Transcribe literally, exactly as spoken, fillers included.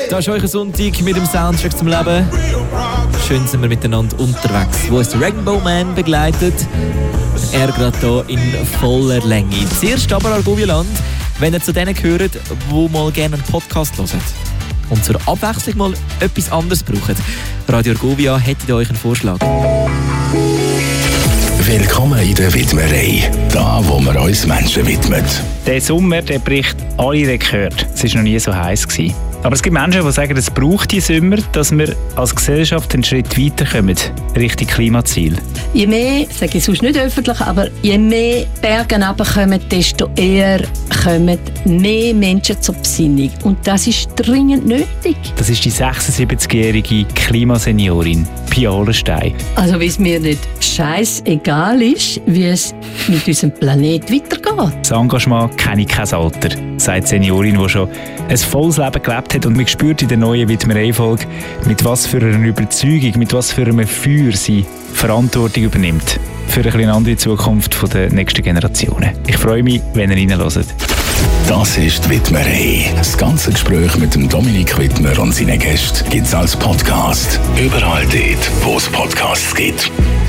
Das ist euer Sonntag mit dem Soundtrack zum Leben. Schön sind wir miteinander unterwegs, wo uns der Rainbow Man begleitet. Er gerade hier in voller Länge. Zuerst aber Argovia-Land, wenn ihr zu denen gehört, die mal gerne einen Podcast hören und zur Abwechslung mal etwas anderes brauchen. Radio Argovia hätte euch einen Vorschlag. Willkommen in der Widmerei, da wo wir uns Menschen widmen. Der Sommer, der bricht alle Rekorde. Es war noch nie so heiß gewesen. Aber es gibt Menschen, die sagen, es braucht die Sommer, dass wir als Gesellschaft einen Schritt weiterkommen, Richtung Klimaziel. Je mehr, sage ich sonst nicht öffentlich, aber je mehr Berge runterkommen, desto eher kommen mehr Menschen zur Besinnung. Und das ist dringend nötig. Das ist die sechsundsiebzigjährige Klimaseniorin Pia Hollenstein. Also wie es mir nicht scheißegal ist, wie es mit unserem Planeten weitergeht. Das Engagement kenne ich kein Alter, sagt die Seniorin, die schon ein volles Leben gelebt hat. Und man spürt in der neuen Widmerei-Folge, mit was für einer Überzeugung, mit was für einem Feuer sie Verantwortung übernimmt für eine bisschen andere Zukunft der nächsten Generationen. Ich freue mich, wenn ihr reinhört. Das ist die Widmerei. Das ganze Gespräch mit dem Dominik Widmer und seinen Gästen gibt es als Podcast. Überall dort, wo es Podcasts gibt.